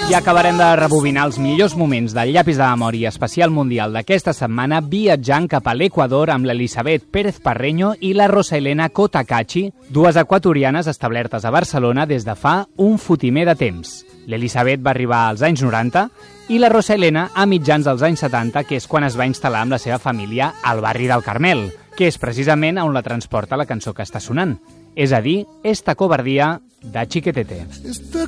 I acabarem de rebobinar els millors moments del llapis de memòria especial mundial d'aquesta setmana viatjant cap a l'Equador amb l'Elisabet Pérez Parreño i la Rosa Elena Cotacachi, dues equatorianes establertes a Barcelona des de fa un fotimer de temps. L'Elisabet va arribar als anys 90 i la Rosa Elena a mitjans dels anys 70, que és quan es va instal·lar amb la seva família al barri del Carmel, que és precisament on la transporta la cançó que està sonant. És a dir, Esta covardia de Chiquetete.